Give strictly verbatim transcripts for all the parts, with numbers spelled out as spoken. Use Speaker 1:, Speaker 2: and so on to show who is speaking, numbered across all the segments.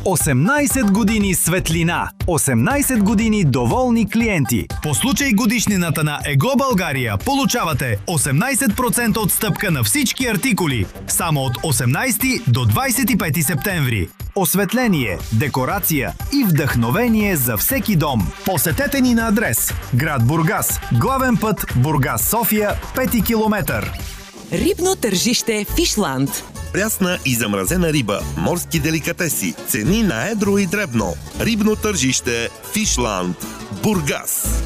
Speaker 1: осемнайсет години светлина, осемнайсет години доволни клиенти.
Speaker 2: По случай годишнината на Его България получавате осемнайсет процента отстъпка на всички артикули само от осемнайсети до двайсет и пети септември.
Speaker 1: Осветление, декорация и вдъхновение за всеки дом.
Speaker 2: Посетете ни на адрес град Бургас, главен път Бургас-София, пети километър.
Speaker 3: Рибно тържище Фишланд.
Speaker 4: Прясна и замразена риба, морски деликатеси, цени на едро и дребно. Рибно тържище Фишланд, Бургас.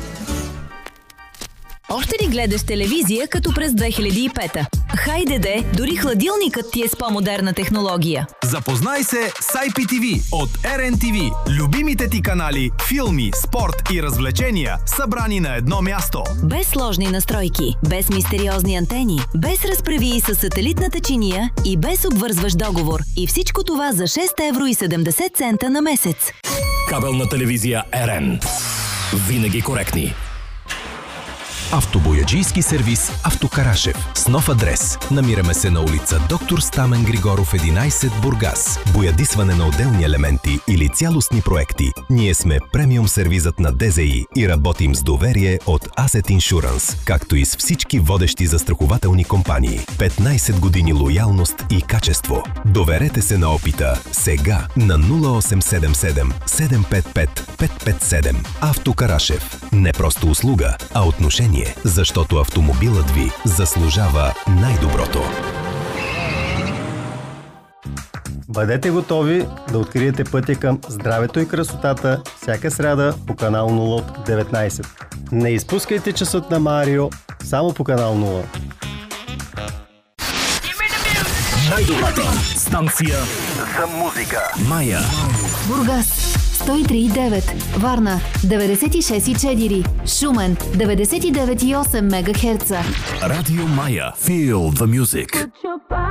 Speaker 5: Още ли гледаш телевизия като през две хиляди и пета? Хайде де, дори хладилникът ти е с по-модерна технология.
Speaker 2: Запознай се с ай пи ти ви от ар ен ти ви. Любимите ти канали, филми, спорт и развлечения, събрани на едно място.
Speaker 5: Без сложни настройки, без мистериозни антени, без разправии с сателитната чиния и без обвързващ договор. И всичко това за шест евро и седемдесет цента на месец.
Speaker 6: Кабелна телевизия ар ен. Винаги коректни.
Speaker 7: Автобояджийски сервис Автокарашев с нов адрес. Намираме се на улица Доктор Стамен Григоров единайсет, Бургас. Боядисване на отделни елементи или цялостни проекти. Ние сме премиум сервизът на ди зет и и работим с доверие от Asset Insurance, както и с всички водещи застрахователни компании. петнайсет години лоялност и качество. Доверете се на опита сега на нула осем седем седем седем пет пет пет пет седем. Автокарашев. Не просто услуга, а отношение. Защото автомобилът ви заслужава най-доброто.
Speaker 8: Бъдете готови да откриете пътя към здравето и красотата всяка сряда по канал нула от деветнайсет. Не изпускайте часът на Марио само по канал нула.
Speaker 6: Най-добрата станция
Speaker 9: за музика.
Speaker 6: Мая.
Speaker 10: Бургас сто и три и девет, Варна деветдесет и шест и четири, Шумен деветдесет и девет и осем мегахерца.
Speaker 6: Радио Мая. Feel the music.